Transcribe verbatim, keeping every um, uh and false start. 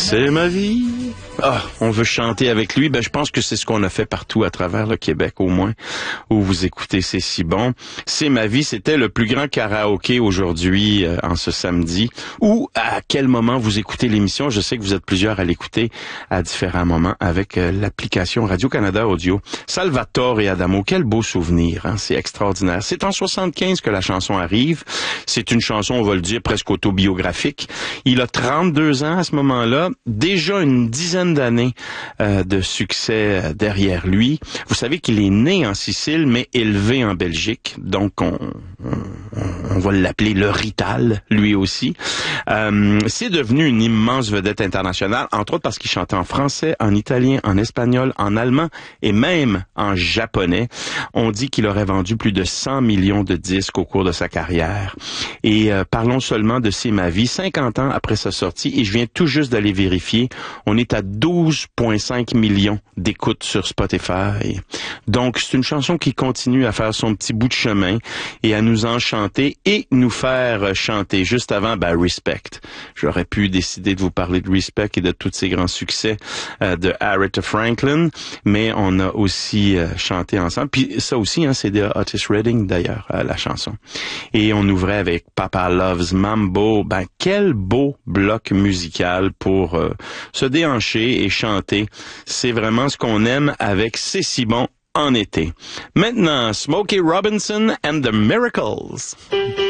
C'est ma vie. Ah, on veut chanter avec lui. Ben, je pense que c'est ce qu'on a fait partout à travers le Québec, au moins, où vous écoutez C'est si bon. C'est ma vie, c'était le plus grand karaoké aujourd'hui, euh, en ce samedi. Ou à quel moment vous écoutez l'émission? Je sais que vous êtes plusieurs à l'écouter à différents moments avec euh, l'application Radio-Canada Audio. Salvatore et Adamo, quel beau souvenir, hein? C'est extraordinaire. C'est en soixante-quinze que la chanson arrive. C'est une chanson, on va le dire, presque autobiographique. Il a trente-deux ans à ce moment-là. Déjà une dizaine d'années euh, de succès euh, derrière lui. Vous savez qu'il est né en Sicile, mais élevé en Belgique. Donc, on, on, on va l'appeler le Rital, lui aussi. Euh, c'est devenu une immense vedette internationale, entre autres parce qu'il chantait en français, en italien, en espagnol, en allemand et même en japonais. On dit qu'il aurait vendu plus de cent millions de disques au cours de sa carrière. Et euh, parlons seulement de C'est ma vie, cinquante ans après sa sortie, et je viens tout juste d'aller vérifier, on est à douze virgule cinq millions d'écoutes sur Spotify. Donc, c'est une chanson qui continue à faire son petit bout de chemin et à nous enchanter et nous faire chanter. Juste avant, ben, Respect. J'aurais pu décider de vous parler de Respect et de tous ces grands succès euh, de Aretha Franklin, mais on a aussi euh, chanté ensemble. Puis ça aussi, hein, c'est de Otis Redding, d'ailleurs, euh, la chanson. Et on ouvrait avec Papa Loves Mambo. Ben, quel beau bloc musical pour euh, se déhancher et chanter. C'est vraiment ce qu'on aime avec C'est si bon en été. Maintenant, Smokey Robinson and the Miracles.